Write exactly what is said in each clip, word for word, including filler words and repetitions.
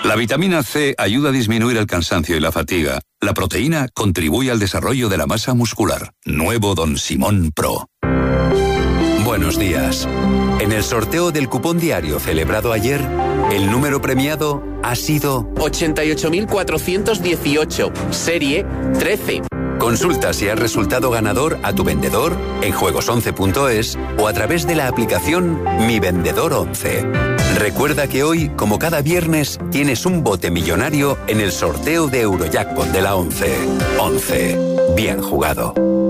La vitamina C ayuda a disminuir el cansancio y la fatiga. La proteína contribuye al desarrollo de la masa muscular. Nuevo Don Simón Pro. Buenos días. En el sorteo del cupón diario celebrado ayer, el número premiado ha sido ochenta y ocho mil cuatrocientos dieciocho, serie trece. Consulta si has resultado ganador a tu vendedor en juegos once punto es o a través de la aplicación Mi Vendedor once. Recuerda que hoy, como cada viernes, tienes un bote millonario en el sorteo de Eurojackpot de la once. once. Bien jugado.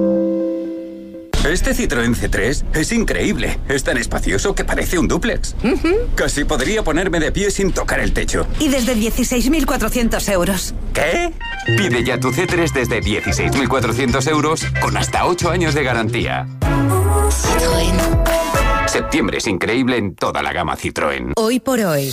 Este Citroën C tres es increíble. Es tan espacioso que parece un dúplex. Uh-huh. Casi podría ponerme de pie sin tocar el techo. Y desde dieciséis mil cuatrocientos euros. ¿Qué? Pide ya tu C tres desde dieciséis mil cuatrocientos euros con hasta ocho años de garantía. Citroën. Septiembre es increíble en toda la gama Citroën. Hoy por hoy,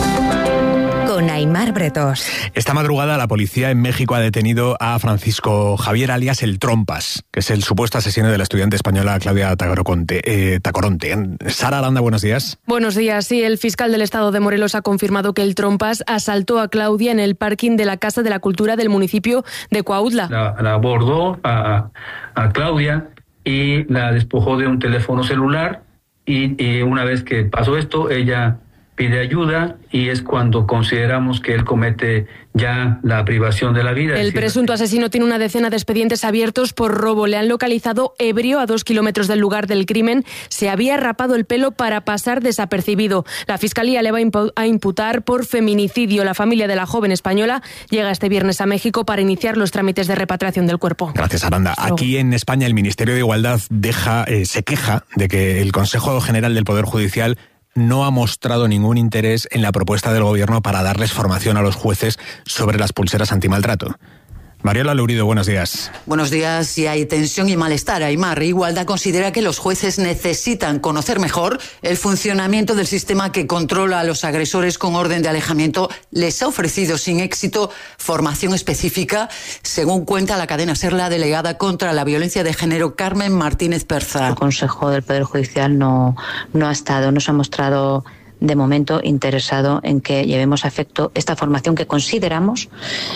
con Aimar Bretos. Esta madrugada la policía en México ha detenido a Francisco Javier alias El Trompas, que es el supuesto asesino de la estudiante española Claudia Tacoronte. Eh, Tacoronte. Sara Aranda, buenos días. Buenos días. Sí, el fiscal del estado de Morelos ha confirmado que El Trompas asaltó a Claudia en el parking de la Casa de la Cultura del municipio de Cuautla. La, la abordó a, a Claudia y la despojó de un teléfono celular y, y una vez que pasó esto, ella pide ayuda y es cuando consideramos que él comete ya la privación de la vida. El decir, presunto asesino tiene una decena de expedientes abiertos por robo. Le han localizado ebrio a dos kilómetros del lugar del crimen. Se había rapado el pelo para pasar desapercibido. La Fiscalía le va a imputar por feminicidio. La familia de la joven española llega este viernes a México para iniciar los trámites de repatriación del cuerpo. Gracias, Aranda. Aquí en España el Ministerio de Igualdad deja, eh, se queja de que el Consejo General del Poder Judicial no ha mostrado ningún interés en la propuesta del Gobierno para darles formación a los jueces sobre las pulseras antimaltrato. Mariela Lourido, buenos días. Buenos días. Y hay tensión y malestar. Aimar, Igualdad considera que los jueces necesitan conocer mejor el funcionamiento del sistema que controla a los agresores con orden de alejamiento. Les ha ofrecido sin éxito formación específica, según cuenta la cadena SER, la delegada contra la violencia de género, Carmen Martínez Perza. El Consejo del Poder Judicial no, no ha estado, no se ha mostrado de momento interesado en que llevemos a efecto esta formación que consideramos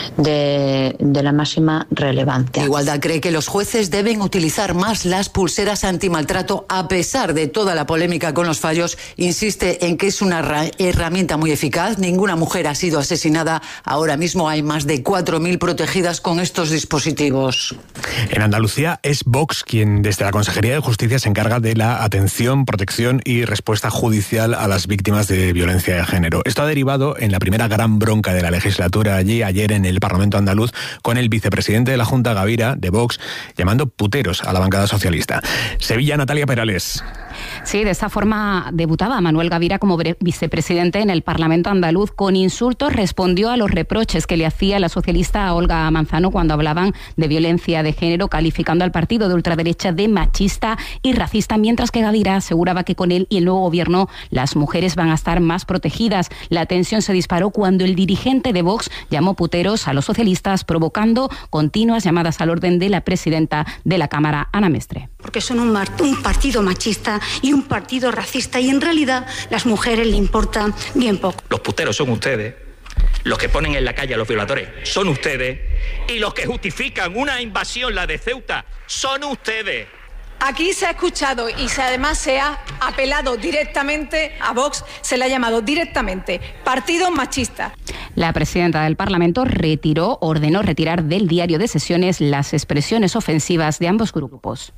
de, de la máxima relevancia. Igualdad cree que los jueces deben utilizar más las pulseras antimaltrato a pesar de toda la polémica con los fallos. Insiste en que es una herramienta muy eficaz. Ninguna mujer ha sido asesinada. Ahora mismo hay más de cuatro mil protegidas con estos dispositivos. En Andalucía es Vox quien desde la Consejería de Justicia se encarga de la atención, protección y respuesta judicial a las víctimas de violencia de género. Esto ha derivado en la primera gran bronca de la legislatura allí ayer en el Parlamento andaluz con el vicepresidente de la Junta, Gavira, de Vox, llamando puteros a la bancada socialista. Sevilla, Natalia Perales. Sí, de esta forma debutaba Manuel Gavira como vicepresidente en el Parlamento andaluz. Con insultos respondió a los reproches que le hacía la socialista Olga Manzano cuando hablaban de violencia de género, calificando al partido de ultraderecha de machista y racista, mientras que Gavira aseguraba que con él y el nuevo gobierno las mujeres van a estar más protegidas. La tensión se disparó cuando el dirigente de Vox llamó puteros a los socialistas, provocando continuas llamadas al orden de la presidenta de la Cámara, Ana Mestre. Porque son un, un partido machista y un partido racista y en realidad las mujeres le importan bien poco. Los puteros son ustedes, los que ponen en la calle a los violadores son ustedes y los que justifican una invasión, la de Ceuta, son ustedes. Aquí se ha escuchado y se, además se ha apelado directamente a Vox, se le ha llamado directamente partido machista. La presidenta del Parlamento retiró, ordenó retirar del diario de sesiones las expresiones ofensivas de ambos grupos.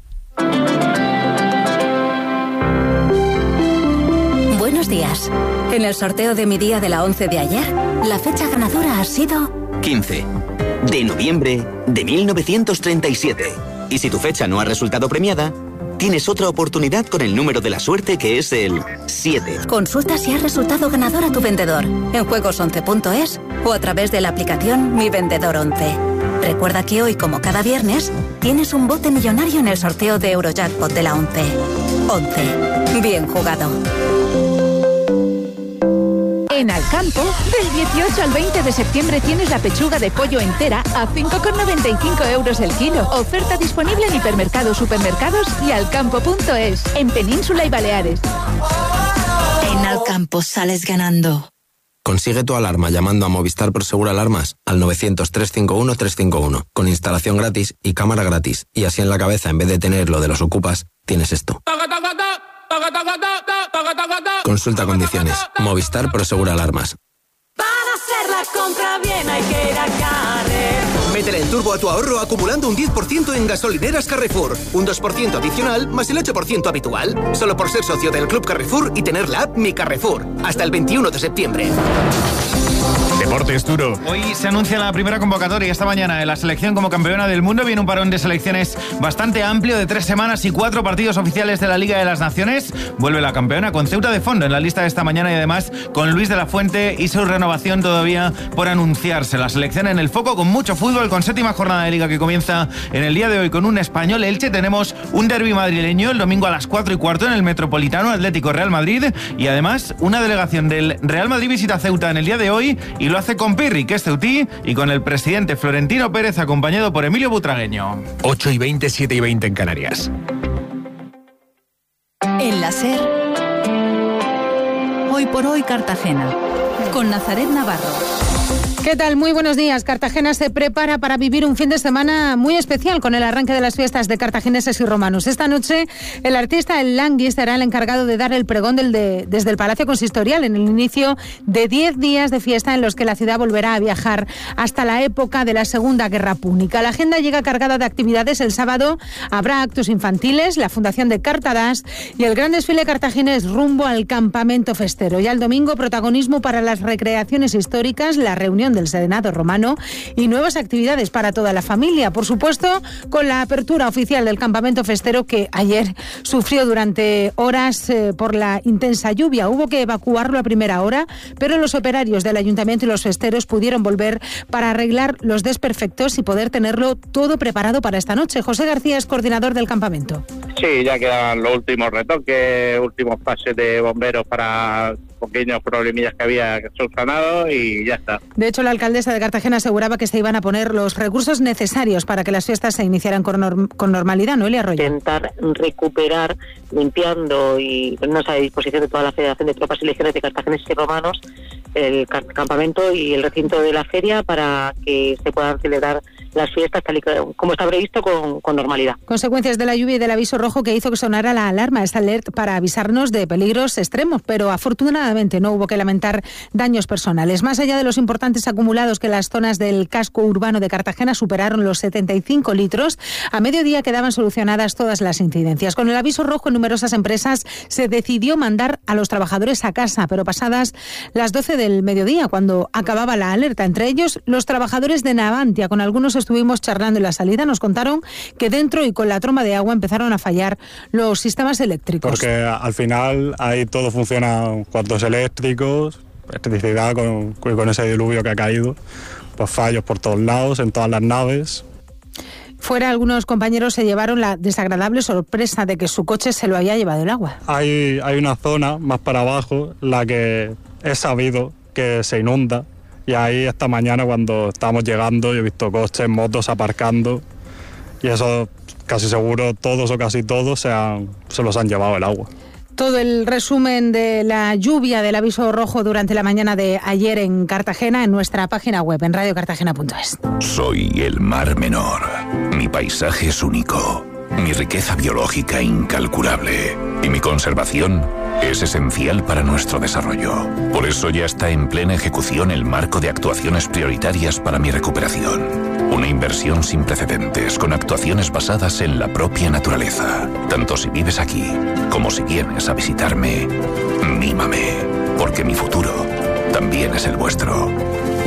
Buenos días. En el sorteo de mi día de la once de ayer, la fecha ganadora ha sido quince de noviembre de mil novecientos treinta y siete. Y si tu fecha no ha resultado premiada, tienes otra oportunidad con el número de la suerte, que es el siete. Consulta si has resultado ganador a tu vendedor en juegos once punto es o a través de la aplicación Mi Vendedor once. Recuerda que hoy, como cada viernes, tienes un bote millonario en el sorteo de Eurojackpot de la once. once. Bien jugado. En Alcampo, del dieciocho al veinte de septiembre tienes la pechuga de pollo entera a cinco con noventa y cinco euros el kilo. Oferta disponible en hipermercados, supermercados y alcampo punto es, en Península y Baleares. En Alcampo sales ganando. Consigue tu alarma llamando a Movistar Prosegur Alarmas al novecientos, trescientos cincuenta y uno, trescientos cincuenta y uno, con instalación gratis y cámara gratis. Y así en la cabeza, en vez de tener lo de los ocupas, tienes esto. Consulta condiciones. Movistar Prosegur Alarmas. Para hacer la compra bien hay que ir a Carrefour. Métele el turbo a tu ahorro acumulando un diez por ciento en gasolineras Carrefour. Un dos por ciento adicional más el ocho por ciento habitual. Solo por ser socio del Club Carrefour y tener la app Mi Carrefour. Hasta el veintiuno de septiembre. Deportes duro. Hoy se anuncia la primera convocatoria esta mañana en la selección como campeona del mundo. Viene un parón de selecciones bastante amplio de tres semanas y cuatro partidos oficiales de la Liga de las Naciones. Vuelve la campeona con Ceuta de fondo en la lista de esta mañana y además con Luis de la Fuente y su renovación todavía por anunciarse. La selección en el foco con mucho fútbol, con séptima jornada de Liga que comienza en el día de hoy con un Español Elche. Tenemos un derbi madrileño el domingo a las cuatro y cuarto en el Metropolitano, Atlético Real Madrid, y además una delegación del Real Madrid visita Ceuta en el día de hoy y lo hace con Pirri, que es ceutí, y con el presidente Florentino Pérez acompañado por Emilio Butragueño. ocho y veinte, siete y veinte en Canarias. En la SER, Hoy por Hoy Cartagena, con Nazaret Navarro. ¿Qué tal? Muy buenos días. Cartagena se prepara para vivir un fin de semana muy especial con el arranque de las fiestas de cartagineses y romanos. Esta noche el artista El Langui será el encargado de dar el pregón del de, desde el Palacio Consistorial en el inicio de diez días de fiesta en los que la ciudad volverá a viajar hasta la época de la Segunda Guerra Púnica. La agenda llega cargada de actividades. El sábado habrá actos infantiles, la fundación de Cartadas y el gran desfile cartaginés rumbo al campamento festero. Y al domingo protagonismo para las recreaciones históricas, la reunión del Senado romano y nuevas actividades para toda la familia. Por supuesto, con la apertura oficial del campamento festero que ayer sufrió durante horas eh, por la intensa lluvia. Hubo que evacuarlo a primera hora, pero los operarios del ayuntamiento y los festeros pudieron volver para arreglar los desperfectos y poder tenerlo todo preparado para esta noche. José García es coordinador del campamento. Sí, ya quedan los últimos retoques, últimos pases de bomberos para pequeños problemillas que había subsanado y ya está. De hecho, la alcaldesa de Cartagena aseguraba que se iban a poner los recursos necesarios para que las fiestas se iniciaran con, norm- con normalidad. Noelia Arroyo. Intentar recuperar, limpiando y ponernos a disposición de toda la Federación de Tropas y Legiones de Cartagineses y Romanos el campamento y el recinto de la feria para que se puedan celebrar las fiestas tal y como está previsto con, con normalidad. Consecuencias de la lluvia y del aviso rojo que hizo que sonara la alarma, esta alert para avisarnos de peligros extremos, pero afortunadamente no hubo que lamentar daños personales. Más allá de los importantes acumulados que las zonas del casco urbano de Cartagena superaron los setenta y cinco litros, a mediodía quedaban solucionadas todas las incidencias. Con el aviso rojo en numerosas empresas se decidió mandar a los trabajadores a casa, pero pasadas las doce del mediodía, cuando acababa la alerta, entre ellos los trabajadores de Navantia, con algunos estuvimos charlando en la salida, nos contaron que dentro y con la tromba de agua empezaron a fallar los sistemas eléctricos. Porque al final ahí todo funciona, cuartos eléctricos, electricidad con, con ese diluvio que ha caído, pues fallos por todos lados, en todas las naves. Fuera, algunos compañeros se llevaron la desagradable sorpresa de que su coche se lo había llevado el agua. Hay, hay una zona más para abajo, la que he sabido que se inunda, y ahí esta mañana cuando estábamos llegando yo he visto coches, motos aparcando, y eso casi seguro todos o casi todos se, han, se los han llevado el agua. Todo el resumen de la lluvia del aviso rojo durante la mañana de ayer en Cartagena en nuestra página web en radio cartagena punto es. Soy el Mar Menor. Mi paisaje es único. Mi riqueza biológica incalculable. Y mi conservación es esencial para nuestro desarrollo. Por eso ya está en plena ejecución el marco de actuaciones prioritarias para mi recuperación. Una inversión sin precedentes, con actuaciones basadas en la propia naturaleza. Tanto si vives aquí, como si vienes a visitarme, mímame, porque mi futuro también es el vuestro.